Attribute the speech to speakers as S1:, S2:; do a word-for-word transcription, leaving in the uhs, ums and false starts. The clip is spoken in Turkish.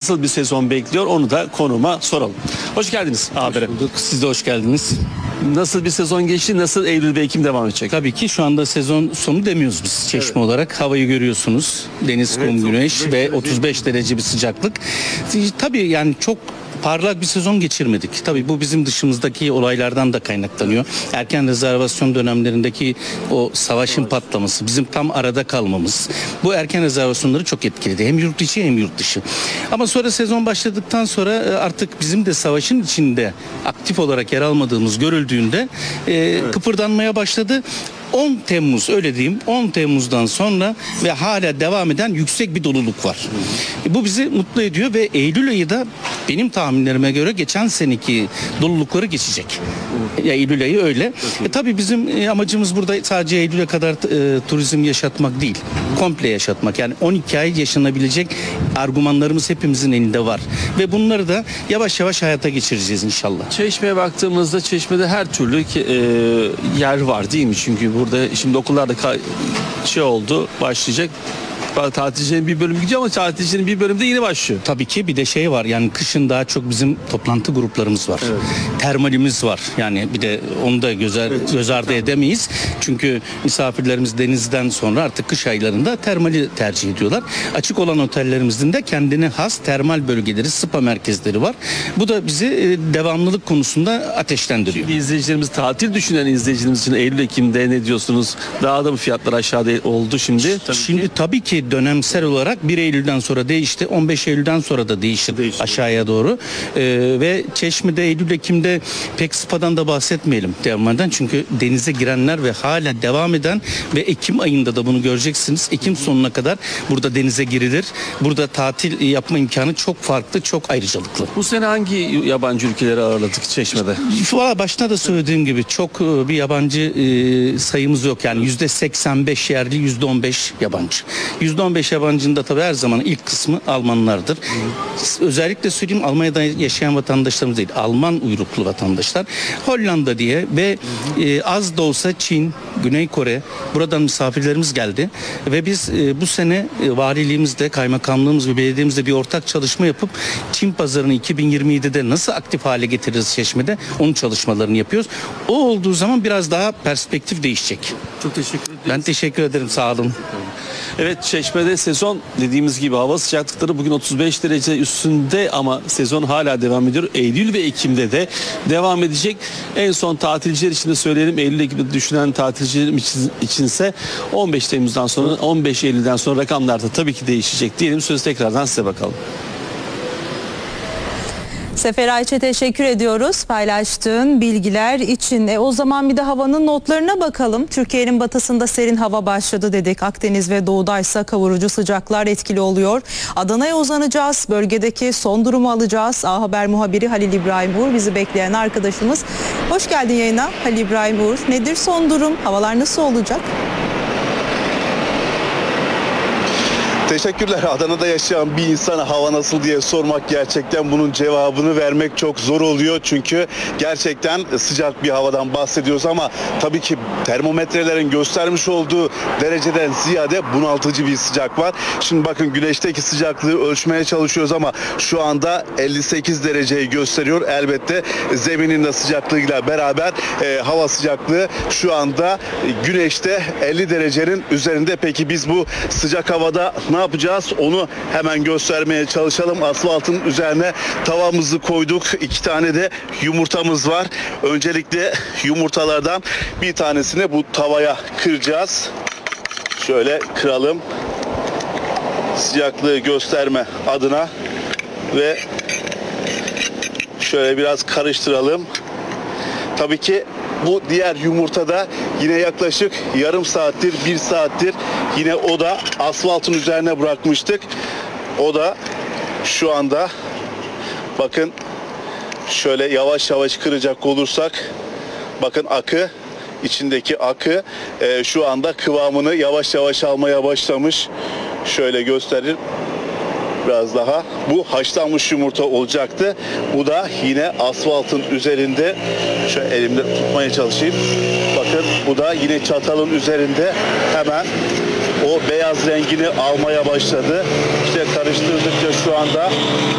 S1: nasıl bir sezon bekliyor onu da konuma soralım. Hoş geldiniz habere.
S2: Hoş bulduk. Siz de hoş geldiniz.
S1: Nasıl bir sezon geçti? Nasıl Eylül ve Ekim devam edecek?
S2: Tabii ki şu anda sezon sonu demiyoruz biz Çeşme
S1: Evet.
S2: olarak. Havayı görüyorsunuz. Deniz,
S1: Evet,
S2: kum, güneş
S1: otuz beş
S2: ve
S1: derece.
S2: otuz beş derece bir sıcaklık. Tabii yani çok parlak bir sezon geçirmedik. Tabii bu bizim dışımızdaki olaylardan da kaynaklanıyor. Erken rezervasyon dönemlerindeki o savaşın patlaması, bizim tam arada kalmamız. Bu erken rezervasyonları çok etkiledi. Hem yurt içi hem yurt dışı. Ama sonra sezon başladıktan sonra e, artık bizim de savaşın içinde aktif olarak yer almadığımız görüldüğünde e, kıpırdanmaya başladı. on Temmuz öyle diyeyim on Temmuz'dan sonra ve hala devam eden yüksek bir doluluk var. E, Bu bizi mutlu ediyor ve Eylül ayı da benim tahminlerime göre geçen seneki dolulukları geçecek. Ya Eylül ayı öyle. E, tabii bizim e, amacımız burada sadece Eylül'e kadar e, turizm yaşatmak değil. Komple yaşatmak. Yani on iki ay yaşanabilecek argümanlarımız hepimizin elinde var. Ve bunları da yavaş yavaş hayata geçireceğiz inşallah.
S1: Çeşme'ye baktığımızda Çeşme'de her türlü ki, e, yer var değil mi? Çünkü burada şimdi okullarda ka- şey oldu, başlayacak. Tatilcilerin bir bölümü gidiyor ama tatilcilerin bir bölümü de yeni başlıyor.
S2: Tabii ki bir de şey var, yani kışın daha çok bizim toplantı gruplarımız var.
S1: Evet.
S2: Termalimiz var. Yani bir de onu da göz, ar- göz ardı edemeyiz. Çünkü misafirlerimiz denizden sonra artık kış aylarında termali tercih ediyorlar. Açık olan otellerimizin de kendine has termal bölgeleri, spa merkezleri var. Bu da bizi e, devamlılık konusunda ateşlendiriyor.
S1: Bir izleyicilerimiz, tatil düşünen izleyicilerimiz için Eylül Ekim'de ne diyorsunuz? Daha da mı fiyatlar aşağıda oldu şimdi? Tabii
S2: Şimdi
S1: ki.
S2: tabii ki dönemsel olarak bir Eylül'den sonra değişti. on beş Eylül'den sonra da değişti,
S1: Değişti.
S2: aşağıya doğru. Ee, ve Çeşme'de Eylül Ekim'de pek spadan da bahsetmeyelim devamından. Çünkü denize girenler ve hala devam eden ve Ekim ayında da bunu göreceksiniz. Ekim sonuna kadar burada denize girilir. Burada tatil yapma imkanı çok farklı, çok ayrıcalıklı.
S1: Bu sene hangi yabancı ülkeleri ağırladık Çeşme'de?
S2: Valla başta da söylediğim gibi çok e, bir yabancı e, sayımız yok. Yani yüzde seksen beş yerli, yüzde on beş yabancı. yüzde on beş yabancının da tabii her zaman ilk kısmı Almanlardır. Özellikle söyleyeyim, Almanya'da yaşayan vatandaşlarımız değil, Alman uyruklu vatandaşlar. Hollanda diye ve e, az da olsa Çin, Güney Kore, buradan misafirlerimiz geldi. Ve biz e, bu sene e, valiliğimizde, kaymakamlığımız ve belediyemizde bir ortak çalışma yapıp Çin pazarını iki bin yirmi yedide nasıl aktif hale getiririz Çeşme'de, onun çalışmalarını yapıyoruz. O olduğu zaman biraz daha perspektif değişecek.
S1: Çok teşekkür ederim.
S2: Ben teşekkür ederim, sağ olun.
S1: Evet, Çeşme'de sezon dediğimiz gibi hava sıcaklıkları bugün otuz beş derece üstünde ama sezon hala devam ediyor. Eylül ve Ekim'de de devam edecek. En son tatilciler için de söyleyelim. Eylül Ekim'de düşünen tatilciler için, içinse on beş Temmuz'dan sonra on beş Eylül'den sonra rakamlar da tabii ki değişecek diyelim. Sözü tekrardan size bakalım.
S3: Sefer Ayç'e teşekkür ediyoruz paylaştığın bilgiler için. E, o zaman bir de havanın notlarına bakalım. Türkiye'nin batısında serin hava başladı dedik. Akdeniz ve doğudaysa kavurucu sıcaklar etkili oluyor. Adana'ya uzanacağız. Bölgedeki son durumu alacağız. A Haber muhabiri Halil İbrahim Uğur bizi bekleyen arkadaşımız. Hoş geldin yayına Halil İbrahim Uğur. Nedir son durum? Havalar nasıl olacak?
S4: Teşekkürler. Adana'da yaşayan bir insana hava nasıl diye sormak, gerçekten bunun cevabını vermek çok zor oluyor. Çünkü gerçekten sıcak bir havadan bahsediyoruz ama tabii ki termometrelerin göstermiş olduğu dereceden ziyade bunaltıcı bir sıcak var. Şimdi bakın, güneşteki sıcaklığı ölçmeye çalışıyoruz ama şu anda elli sekiz dereceyi gösteriyor. Elbette zeminin de sıcaklığıyla beraber e, hava sıcaklığı şu anda güneşte elli derecenin üzerinde. Peki biz bu sıcak havada ne yapacağız? Onu hemen göstermeye çalışalım. Asfaltın üzerine tavamızı koyduk. İki tane de yumurtamız var. Öncelikle yumurtalardan bir tanesini bu tavaya kıracağız. Şöyle kıralım. Sıcaklığı gösterme adına ve şöyle biraz karıştıralım. Tabii ki bu diğer yumurtada yine yaklaşık yarım saattir, bir saattir yine o da asfaltın üzerine bırakmıştık. O da şu anda bakın, şöyle yavaş yavaş kıracak olursak bakın, akı, içindeki akı e, şu anda kıvamını yavaş yavaş almaya başlamış. Şöyle gösterir biraz daha. Bu haşlanmış yumurta olacaktı. Bu da yine asfaltın üzerinde. Şöyle elimde tutmaya çalışayım. Bakın, bu da yine çatalın üzerinde hemen o beyaz rengini almaya başladı. İşte karıştırdıkça şu anda